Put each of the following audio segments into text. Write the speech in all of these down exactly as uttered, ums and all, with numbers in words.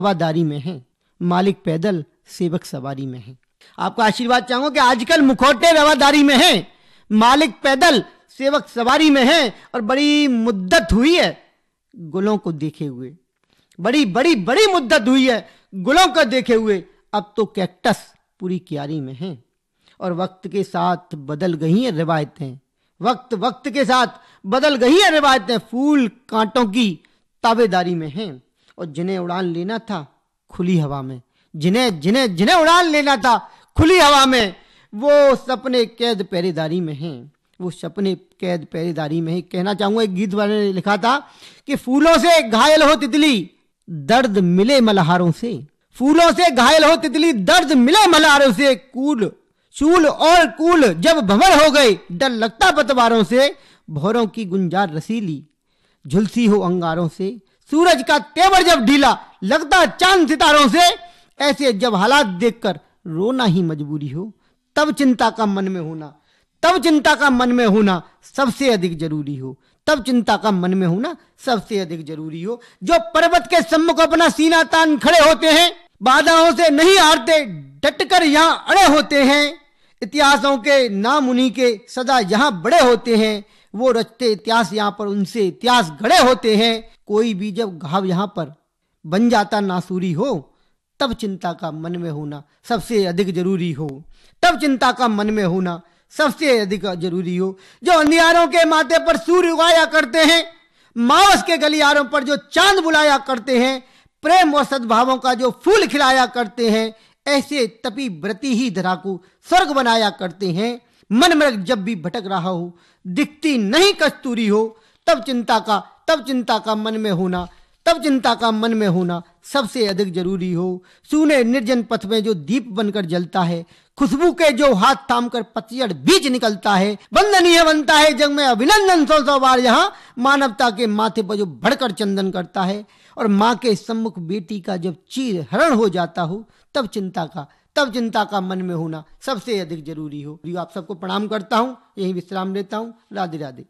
रवादारी में है, मालिक पैदल सेवक सवारी में है। आपका आशीर्वाद चाहूंगा कि आजकल मुखौटे रवादारी में हैं, मालिक पैदल सेवक सवारी में है, और बड़ी मुद्दत हुई है गुलों को देखे हुए, बड़ी बड़ी बड़ी मुद्दत हुई है गुलों को देखे हुए, अब तो कैक्टस पूरी क्यारी में है। और वक्त के साथ बदल गई हैं रिवायतें, वक्त वक्त के साथ बदल गई हैं रिवायतें, फूल कांटों की ताबेदारी में हैं। और जिन्हें उड़ान लेना था खुली हवा में, जिन्हें जिन्हें जिन्हें उड़ान लेना था खुली हवा में, वो सपने कैद पहरेदारी में हैं, वो सपने कैद पहरेदारी में है। कहना चाहूंगा, एक गीत वाले ने लिखा था कि फूलों से घायल हो तितली दर्द मिले मल्हारों से, फूलों से घायल हो तितली दर्द मिले मल्हारों से, कूल चूल और कूल जब भंवर हो गए डर लगता पतवारों से, भौरों की गुंजार रसीली झुलसी हो अंगारों से, सूरज का तेवर जब ढीला लगता चांद सितारों से, ऐसे जब हालात देखकर रोना ही मजबूरी हो, तब चिंता का मन में होना, तब चिंता का मन में होना सबसे अधिक जरूरी हो, तब चिंता का मन में होना सबसे अधिक जरूरी हो। जो पर्वत के सम्मुख अपना सीना तान खड़े होते हैं, बाधाओं से नहीं हारते, डटकर यहाँ अड़े होते हैं, इतिहासों के नाम उन्हीं के सदा यहाँ बड़े होते हैं, वो रचते इतिहास यहाँ पर उनसे इतिहास गढ़े होते हैं। कोई भी जब घाव यहाँ पर बन जाता नासूरी हो, तब चिंता का मन में होना सबसे अधिक जरूरी हो, तब चिंता का मन में होना सबसे अधिक जरूरी हो। जो अंधियारों के माथे पर सूर्य उगाया करते हैं, मावस के गलियारों पर जो चांद बुलाया करते हैं, प्रेम और सद्भावों का जो फूल खिलाया करते हैं, ऐसे तपी व्रती ही धरा को स्वर्ग बनाया करते हैं। मन मृग जब भी भटक रहा हो, दिखती नहीं कस्तूरी हो, तब चिंता का तब चिंता का मन में होना तब चिंता का मन में होना सबसे अधिक जरूरी हो। सूने निर्जन पथ में जो दीप बनकर जलता है, खुशबू के जो हाथ थाम कर पतझड़ बीच निकलता है, वंदनीय बनता है जग में अभिनंदन सौ सौ बार यहाँ, मानवता के माथे पर जो बढ़कर चंदन करता है। और माँ के सम्मुख बेटी का जब चीर हरण हो जाता हो, तब चिंता का तब चिंता का मन में होना सबसे अधिक जरूरी हो। आप सबको प्रणाम करता हूँ, यही विश्राम लेता हूँ। राधे राधे।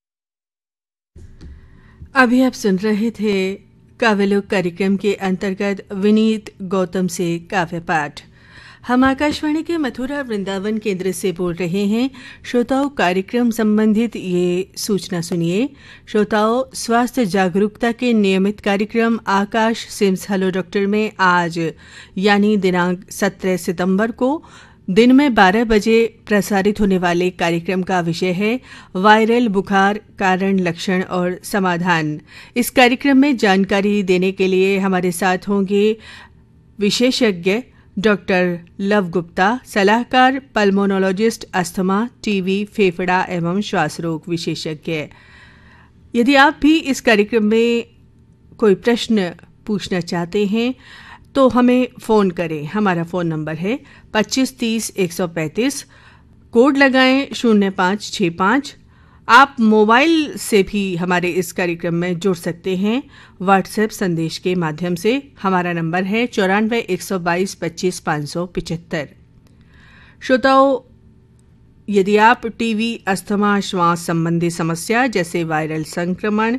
अभी आप सुन रहे थे काव्यलोक कार्यक्रम के अंतर्गत विनीत गौतम से काव्य पाठ। हम आकाशवाणी के मथुरा वृंदावन केंद्र से बोल रहे हैं। श्रोताओं, कार्यक्रम संबंधित ये सूचना सुनिए। श्रोताओं, स्वास्थ्य जागरूकता के नियमित कार्यक्रम आकाश सिम्स हेलो डॉक्टर में आज यानी दिनांक सत्रह सितंबर को दिन में बारह बजे प्रसारित होने वाले कार्यक्रम का विषय है वायरल बुखार, कारण, लक्षण और समाधान। इस कार्यक्रम में जानकारी देने के लिए हमारे साथ होंगे विशेषज्ञ डॉक्टर लव गुप्ता, सलाहकार पल्मोनोलॉजिस्ट, अस्थमा, टीबी, फेफड़ा एवं श्वास रोग विशेषज्ञ। यदि आप भी इस कार्यक्रम में कोई प्रश्न पूछना चाहते हैं तो हमें फ़ोन करें। हमारा फ़ोन नंबर है पच्चीस तीस एक सौ पैंतीस, कोड लगाएं शून्य पाँच छः पाँच। आप मोबाइल से भी हमारे इस कार्यक्रम में जुड़ सकते हैं व्हाट्सएप संदेश के माध्यम से। हमारा नंबर है चौरानवे एक सौ बाईस पच्चीस पाँच सौ पिचहत्तर। श्रोताओं, यदि आप टीबी, अस्थमा, श्वास संबंधी समस्या जैसे वायरल संक्रमण,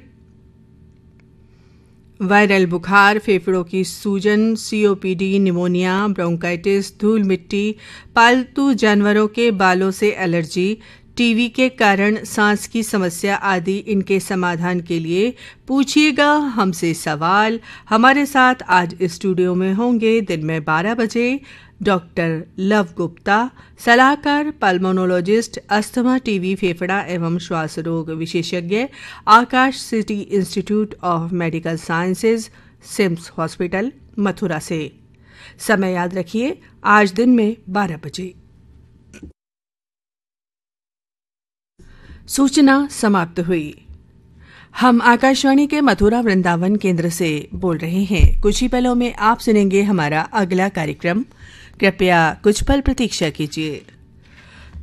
वायरल बुखार, फेफड़ों की सूजन, सीओपीडी, निमोनिया, ब्रोंकाइटिस, धूल मिट्टी, पालतू जानवरों के बालों से एलर्जी, टीबी के कारण सांस की समस्या आदि, इनके समाधान के लिए पूछिएगा हमसे सवाल। हमारे साथ आज स्टूडियो में होंगे दिन में बारह बजे डॉक्टर लव गुप्ता, सलाहकार पल्मोनोलॉजिस्ट, अस्थमा, टीबी, फेफड़ा एवं श्वास रोग विशेषज्ञ, आकाश city institute of medical sciences, CIMS hospital, Mathura से। समय याद रखिए, आज दिन में बारह बजे। सूचना समाप्त हुई। हम आकाशवाणी के मथुरा वृंदावन केंद्र से बोल रहे हैं। कुछ ही पलों में आप सुनेंगे हमारा अगला कार्यक्रम। कृपया कुछ पल प्रतीक्षा कीजिए।